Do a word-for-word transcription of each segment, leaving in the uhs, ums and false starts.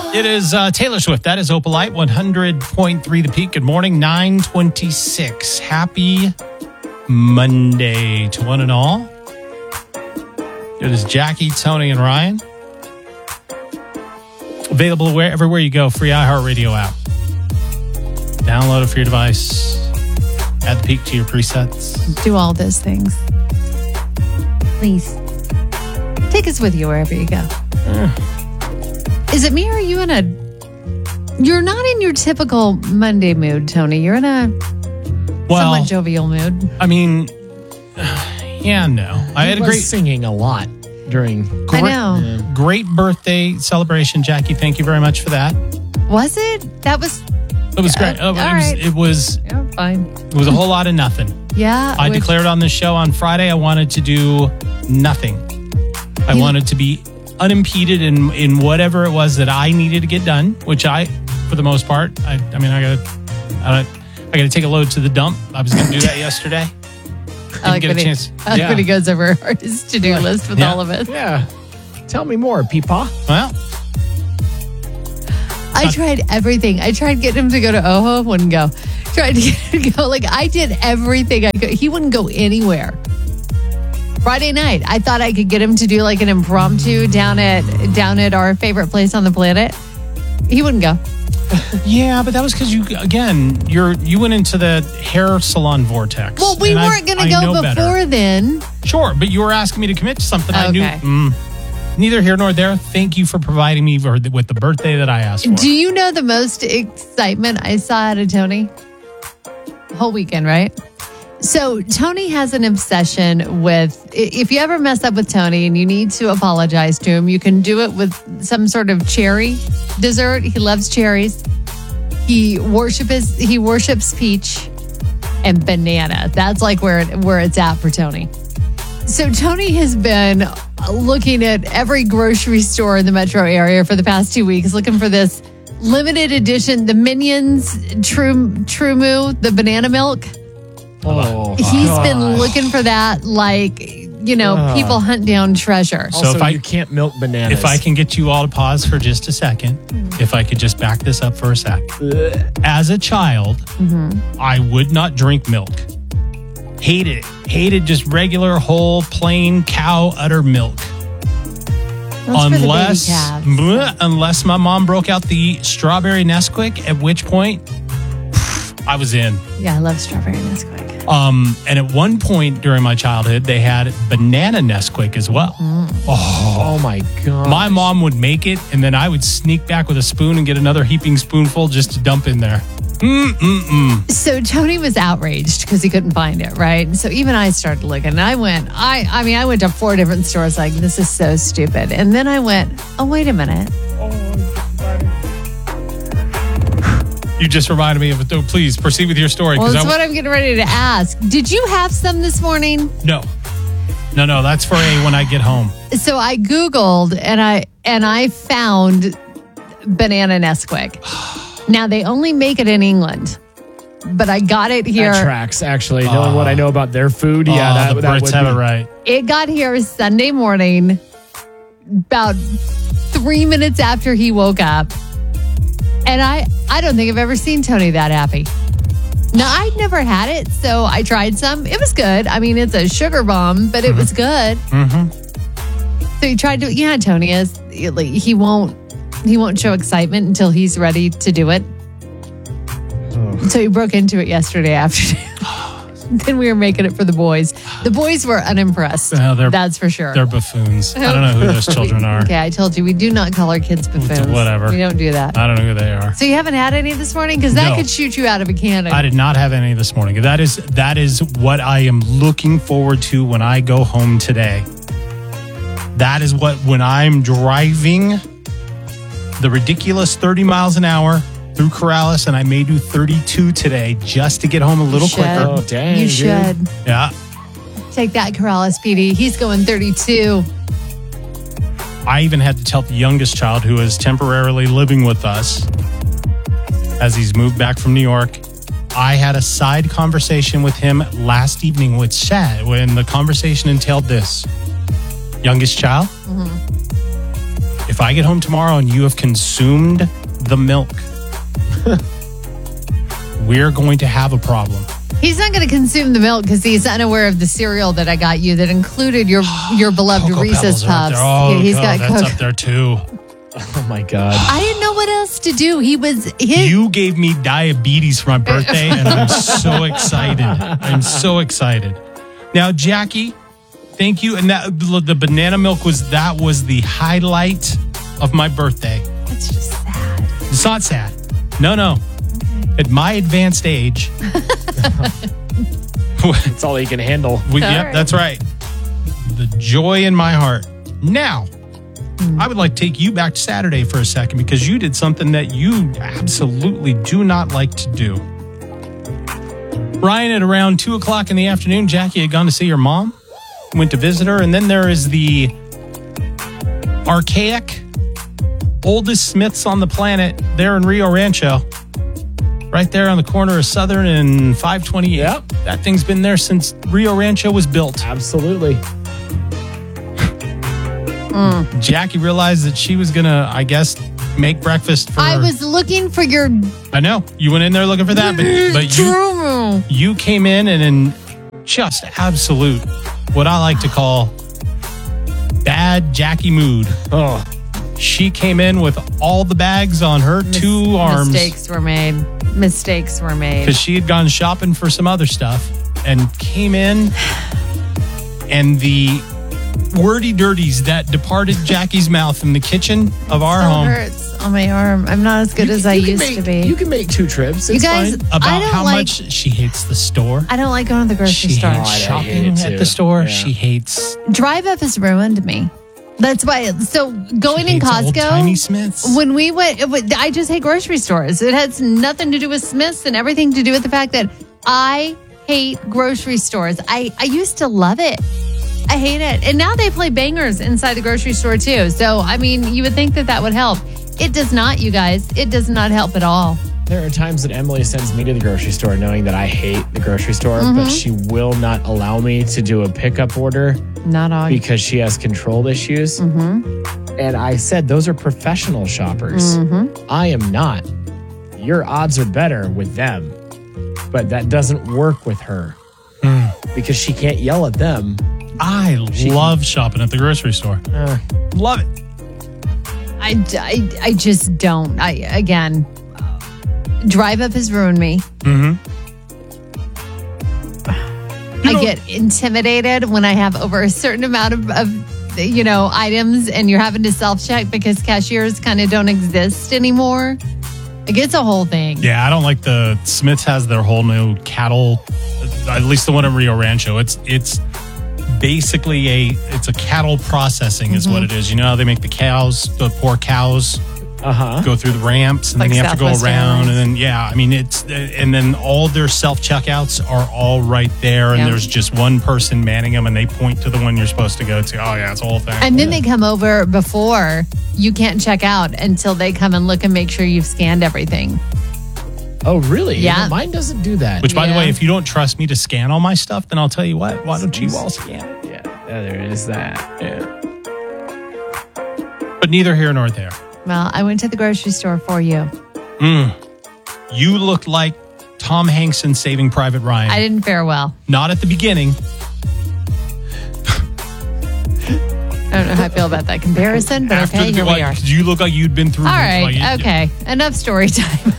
It is uh, Taylor Swift. That is Opalite, one hundred point three The Peak. Good morning, nine twenty-six. Happy Monday to one and all. It is Jackie, Tony, and Ryan. Available where, everywhere you go. Free iHeartRadio app. Download it for your device. Add The Peak to your presets. Do all those things. Please. Take us with you wherever you go. Uh. Is it me or are you in a... You're not in your typical Monday mood, Tony. You're in a well, somewhat jovial mood. I mean, yeah, no. I he had a was great... singing a lot during... I know. Great, great birthday celebration, Jackie. Thank you very much for that. Was it? That was... It was great. Uh, Oh, it, all was, right. it was. Yeah, fine. It was a whole lot of nothing. Yeah. I which- declared on this show on Friday I wanted to do nothing. I You- wanted to be unimpeded in in whatever it was that I needed to get done, which I, for the most part, I, I mean, I got I, I got to take a load to the dump. I was going to do that yesterday. I like, get when a he, chance. I like Yeah. when he goes over his to-do list with Yeah. all of it. Yeah. Tell me more, Peepaw. Well, I tried everything. I tried getting him to go to Oho, wouldn't go. Tried to get him to go. Like, I did everything I could. He wouldn't go anywhere. Friday night, I thought I could get him to do like an impromptu down at down at our favorite place on the planet. He wouldn't go. yeah, but that was because you again you're you went into the hair salon vortex. Well, we and I- weren't going I to know go better. before then. Sure, but you were asking me to commit to something I knew. Okay. Mm, neither here nor there. Thank you for providing me for the, with the birthday that I asked for. Do you know the most excitement I saw out of Tony? Whole weekend, right? So Tony has an obsession with, if you ever mess up with Tony and you need to apologize to him, you can do it with some sort of cherry dessert. He loves cherries. He worships he worships peach and banana. That's like where it, where it's at for Tony. So Tony has been looking at every grocery store in the metro area for the past two weeks, looking for this limited edition, the Minions True True Moo, the banana milk. Oh, He's gosh. been looking for that, like, you know, Ugh. people hunt down treasure. So Also, if I- you can't milk bananas. If I can get you all to pause for just a second, if I could just back this up for a sec. As a child, I would not drink milk. Hated it. Hated just regular, whole, plain cow udder milk. That's for the baby unless, calves. bleh, unless my mom broke out the strawberry Nesquik, at which point pff, I was in. Yeah, I love strawberry Nesquik. Um, and at one point during my childhood, they had banana Nesquik as well. Oh, my God. My mom would make it, and then I would sneak back with a spoon and get another heaping spoonful just to dump in there. Mm-mm-mm. So Tony was outraged because he couldn't find it, right? So even I started looking. And I went, I I mean, I went to four different stores like, this is so stupid. And then I went, oh, wait a minute. You just reminded me of it, though. Please proceed with your story. Well, 'cause that's I, what I'm getting ready to ask. Did you have some this morning? No. No, no, that's for a when I get home. So I Googled and I and I found banana Nesquik. Now they only make it in England, but I got it here. That tracks, actually. Knowing what I know about their food, yeah, oh, that, the that Brits would have be. it right. It got here Sunday morning, about three minutes after he woke up. And I, I don't think I've ever seen Tony that happy. Now, I'd never had it, so I tried some. It was good. I mean, it's a sugar bomb, but it was good. Mm-hmm. So he tried to, yeah, Tony is, like, he won't, he won't show excitement until he's ready to do it. Oh. So he broke into it yesterday afternoon. Then we were making it for the boys. The boys were unimpressed. Well, they're- That's for sure. They're buffoons. I don't know who those children are. Okay, I told you, we do not call our kids buffoons. Whatever. We don't do that. I don't know who they are. So you haven't had any this morning? Because that No. could shoot you out of a cannon. I did not have any this morning. That is that is what I am looking forward to when I go home today. That is what, when I'm driving the ridiculous thirty miles an hour through Corrales, and I may do thirty-two today just to get home a little You should. quicker. Oh, dang, You dude. should. Yeah. Take that, Corrales P D. He's going thirty-two. I even had to tell the youngest child, who is temporarily living with us as he's moved back from New York. I had a side conversation with him last evening with Chad, when the conversation entailed this. Youngest child, if if I get home tomorrow and you have consumed the milk, we're going to have a problem. He's not going to consume the milk because he's unaware of the cereal that I got you that included your your beloved Cocoa Reese's Pebbles are up Puffs. there. Oh, Yeah, he's God, got that's Cocoa- up there too. Oh my God. I didn't know what else to do. He was his. You gave me diabetes for my birthday, and I'm so excited. I'm so excited. Now, Jackie, thank you. And that the banana milk was that was the highlight of my birthday. It's just sad. It's not sad. No, no. At my advanced age, It's all he can handle. we, All yep, right. that's right. The joy in my heart. Now, I would like to take you back to Saturday for a second because you did something that you absolutely do not like to do. Ryan, at around two o'clock in the afternoon, Jackie had gone to see her mom, went to visit her, and then there is the archaic, oldest Smiths on the planet there in Rio Rancho, right there on the corner of Southern and five twenty-eight. Yep. That thing's been there since Rio Rancho was built. Absolutely. Jackie realized that she was going to, I guess, make breakfast for I was looking for your I know. You went in there looking for that, but, but you true. you came in and in just absolute, what I like to call bad Jackie mood. Oh, She came in with all the bags on her two arms Mistakes were made. Mistakes were made. because she had gone shopping for some other stuff and came in, and the wordy dirties that departed Jackie's mouth in the kitchen of our Still home hurts on my arm. I'm not as good You as can- I you can used make- to be. You can make two trips. You It's guys, fine. I about don't how like. much she hates the store. I don't like going to the grocery She store. hates I hate shopping it at too. the store. Yeah. She hates Drive Up has ruined me. That's why. So going she in hates old Costco. Tiny Smiths. When we went, it wa- I just hate grocery stores. It has nothing to do with Smiths and everything to do with the fact that I hate grocery stores. I, I used to love it. I hate it. And now they play bangers inside the grocery store too. So, I mean, you would think that that would help. It does not, you guys. It does not help at all. There are times that Emily sends me to the grocery store knowing that I hate the grocery store, Mm-hmm. but she will not allow me to do a pickup order Not all. because she has control issues. Mm-hmm. And I said, those are professional shoppers. Mm-hmm. I am not. Your odds are better with them, but that doesn't work with her because she can't yell at them. I love shopping at the grocery store. Uh, Love it. I, I, I just don't. I Again, Drive Up has ruined me. Mm-hmm. I get intimidated when I have over a certain amount of, of you know, items and you're having to self-check because cashiers kind of don't exist anymore. Like, it's a whole thing. Yeah, I don't like the Smiths has their whole new cattle, at least the one in Rio Rancho. It's it's basically a it's a cattle processing is Mm-hmm. what it is. You know how they make the cows, the poor cows uh-huh. go through the ramps and Like then you have to go Southwest around Airlines. and then yeah, I mean it's and then all their self checkouts are all right there and Yeah. there's just one person manning them and they point to the one you're supposed to go to. Oh yeah, it's a whole thing. And then they come over before you can't check out until they come and look and make sure you've scanned everything. Oh, really? Yeah. Mine doesn't do that. Which, by the Yeah. way, if you don't trust me to scan all my stuff, then I'll tell you what. Why don't you all scan it? yeah, yeah, there is that. Yeah. But neither here nor there. Well, I went to the grocery store for you. Mm. You look like Tom Hanks in Saving Private Ryan. I didn't fare well. Not at the beginning. I don't know how I feel about that comparison, but After okay, the, here what, we are. You look like you'd been through. All right, like, you- okay. Enough story time.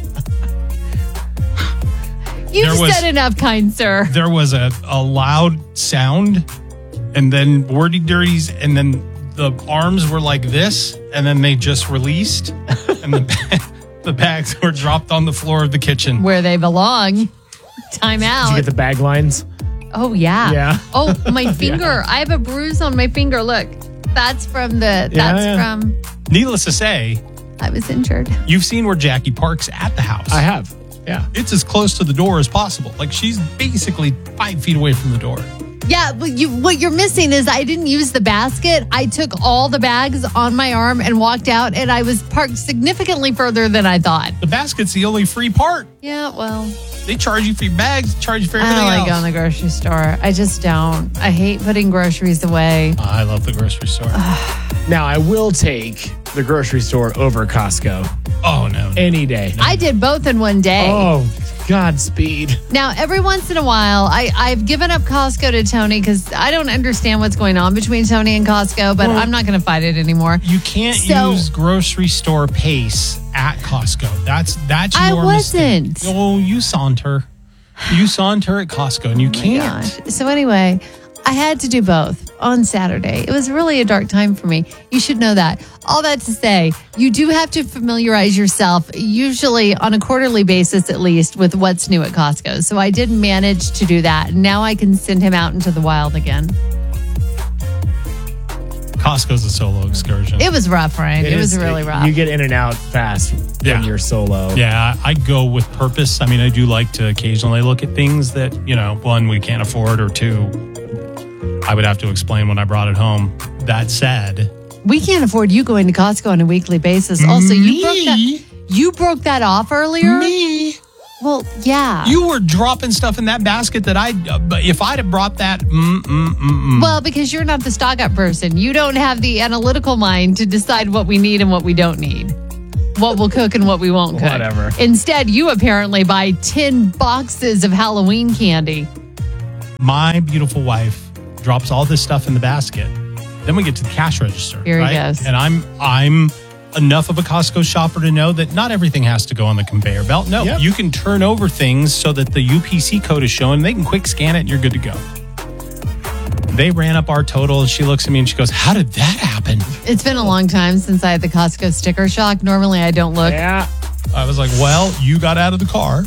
You've There was- said enough, kind sir. There was a, a loud sound, and then wordy dirties, and then the arms were like this, and then they just released, and the the bags were dropped on the floor of the kitchen. Where they belong. Time Did you out. get the bag lines? Oh, yeah. Yeah. Oh, my finger. I have a bruise on my finger. Look, that's from the, that's yeah. from, Needless to say, I was injured. you've seen where Jackie parks at the house. I have. Yeah. It's as close to the door as possible. Like she's basically five feet away from the door. Yeah, but you, what you're missing is I didn't use the basket. I took all the bags on my arm and walked out, and I was parked significantly further than I thought. The basket's the only free part. Yeah, well, They charge you for your bags, charge you for I everything don't like else. going to the grocery store. I just don't. I hate putting groceries away. I love the grocery store. Now, I will take the grocery store over Costco oh, no. no. any day. I did both in one day. Oh, Godspeed. Now, every once in a while, I, I've given up Costco to Tony because I don't understand what's going on between Tony and Costco, but Well, I'm not going to fight it anymore. You can't So- use grocery store pace at Costco. That's that's I your wasn't. mistake. Oh, you saunter. You saunter at Costco and you can't. Gosh. So anyway, I had to do both on Saturday. It was really a dark time for me. You should know that. All that to say, you do have to familiarize yourself, usually on a quarterly basis at least, with what's new at Costco. So I did manage to do that. Now I can send him out into the wild again. Costco's a solo excursion. It was rough, Ryan. It, is- was really rough. You get in and out fast Yeah. when you're solo. Yeah, I I go with purpose. I mean, I do like to occasionally look at things that, you know, one, we can't afford, or two, I would have to explain when I brought it home. That said, We can't afford you going to Costco on a weekly basis. Also, you broke that Me? you broke that off earlier. me, Well, yeah. you were dropping stuff in that basket that I, uh, but if I'd have brought that, mm, mm, mm, mm. Well, because you're not the stock up person. You don't have the analytical mind to decide what we need and what we don't need. What we'll cook and what we won't cook. Whatever. Instead, you apparently buy ten boxes of Halloween candy. my beautiful wife drops all this stuff in the basket. Then we get to the cash register. Here he right? goes. And I'm I'm enough of a Costco shopper to know that not everything has to go on the conveyor belt. No, Yep. you can turn over things so that the U P C code is showing. They can quick scan it and you're good to go. They ran up our total and she looks at me and she goes, "How did that happen?" It's been a long time since I had the Costco sticker shock. Normally, I don't look. Yeah. I was like, "Well, you got out of the car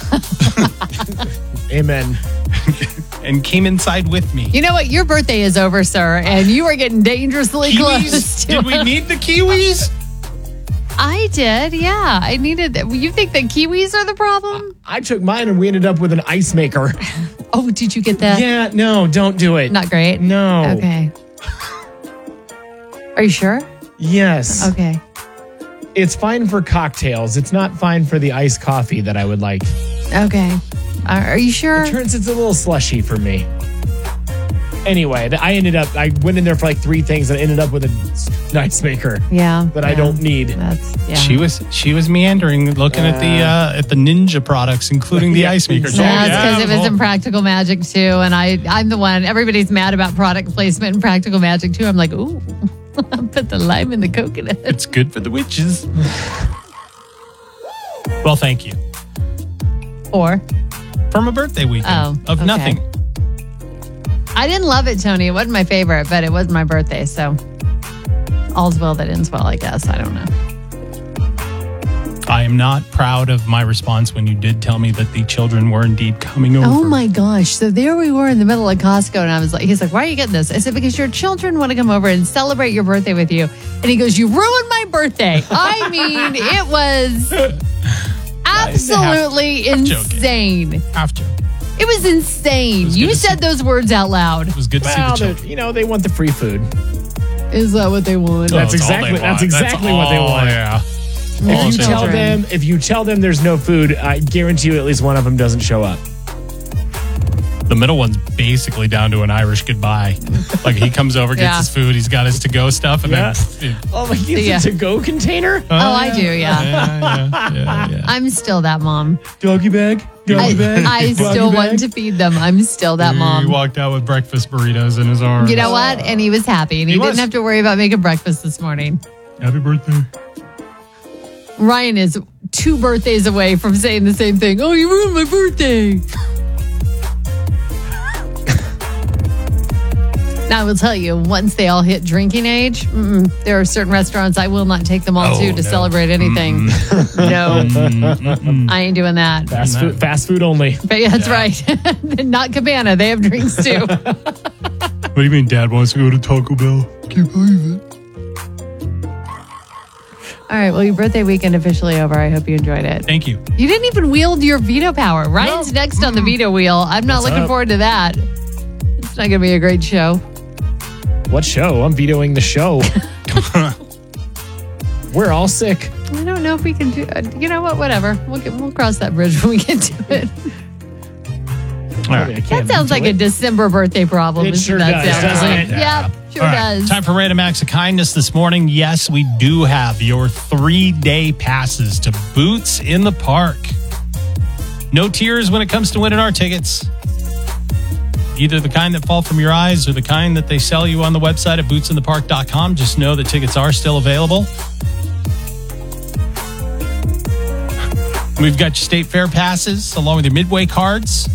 Amen. and came inside with me." You know what? Your birthday is over, sir, and you are getting dangerously close Kiwis? to Did we it. need the kiwis? I did, yeah. I needed that. You think the kiwis are the problem? I took mine and we ended up with an ice maker. Oh, did you get that? Yeah, no, don't do it. Not great? No. Okay. Are you sure? Yes. Okay. It's fine for cocktails. It's not fine for the iced coffee that I would like. Okay. Are are you sure? It turns it's a little slushy for me. Anyway, th- I ended up, I went in there for like three things and ended up with a ice maker Yeah. that I yeah. don't need. That's, yeah. She was she was meandering, looking at the uh, at the Ninja products, including the Yeah, ice maker. exactly. Yeah, it's because it was well, in Practical Magic too, and I I'm the one. Everybody's mad about product placement in Practical Magic too. I'm like, ooh, put the lime in the coconut. it's good for the witches. Well, thank you Or for my birthday weekend Oh, of okay. nothing. I didn't love it, Tony. It wasn't my favorite, but it was my birthday, so all's well that ends well. I guess I don't know. I am not proud of my response when you did tell me that the children were indeed coming over. Oh my gosh! So there we were in the middle of Costco, and I was like, "He's like, why are you getting this?" I said, "Because your children want to come over and celebrate your birthday with you." And he goes, "You ruined my birthday." I mean, it was absolutely joking. insane. After It was insane. was You good to said see- those words out loud. it was good to Well, see the the- children. you know, they want the free food. Is that what they want? That's That's all they exactly- that's want. exactly what they all- want. Yeah. If All you they tell want. them, if you tell them there's no food, I guarantee you at least one of them doesn't show up. The middle one's basically down to an Irish goodbye. Like he comes over, gets Yeah. his food, he's got his to-go stuff, and Yeah. then Oh, like it's Yeah. a to-go container? Oh, I do, yeah. yeah, yeah, yeah, yeah. I'm still that mom. Doggy bag? I, Doggy bag? I Doggy still bag? want to feed them. I'm still that He mom. walked out with breakfast burritos in his arms. You know what? And he was happy, and he, He didn't was. have to worry about making breakfast this morning. Happy birthday. Ryan is two birthdays away from saying the same thing. Oh, you ruined my birthday. Now, I will tell you, once they all hit drinking age, mm, there are certain restaurants I will not take them all Oh, to to no. celebrate anything. No, I ain't doing that. Fast food, fast food only. But yeah, that's right. Not Cabana. They have drinks too. What do you mean Dad wants to go to Taco Bell? Can't believe it. All right. Well, your birthday weekend officially over. I hope you enjoyed it. Thank you. You didn't even wield your veto power. Ryan's No. next on the veto wheel. I'm not What's looking up? forward to that. It's It's not going to be a great show. What show? I'm vetoing the show. We're all sick. I don't know if we can do it. You know what? Whatever. We'll get, we'll cross that bridge when we get to it. All right. That sounds like a December birthday problem. It sure that does, doesn't like? it? Yep, sure All right, does. Time for random acts of kindness this morning. Yes, we do have your three-day passes to Boots in the Park. No tears when it comes to winning our tickets. Either the kind that fall from your eyes or the kind that they sell you on the website at boots in the park dot com. Just know that tickets are still available. We've got your State Fair passes along with your Midway cards.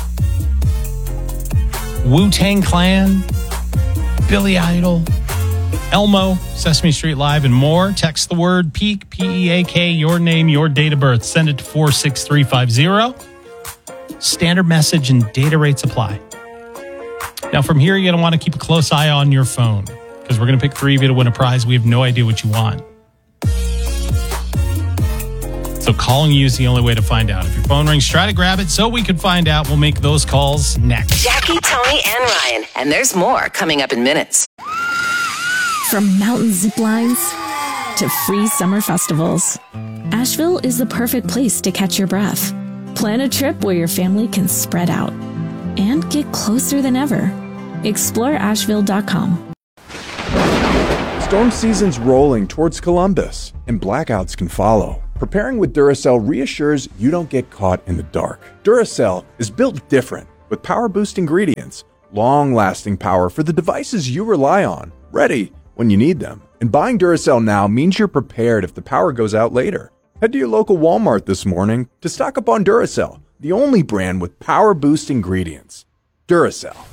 Wu-Tang Clan, Billy Idol, Elmo, Sesame Street Live, and more. Text the word PEAK, P E A K, your name, your date of birth. Send it to four six three five zero. Standard message and data rates apply. Now, from here, you're going to want to keep a close eye on your phone because we're going to pick three of you to win a prize. We have no idea what you want. So calling you is the only way to find out. If your phone rings, try to grab it so we can find out. We'll make those calls next. Jackie, Tony, and Ryan. And there's more coming up in minutes. From mountain zip lines to free summer festivals, Asheville is the perfect place to catch your breath. Plan a trip where your family can spread out and get closer than ever. Explore Asheville dot com. Storm season's rolling towards Columbus, and blackouts can follow. Preparing with Duracell reassures you don't get caught in the dark. Duracell is built different, with power-boost ingredients, long-lasting power for the devices you rely on, ready when you need them. And buying Duracell now means you're prepared if the power goes out later. Head to your local Walmart this morning to stock up on Duracell, the only brand with power-boost ingredients. Duracell.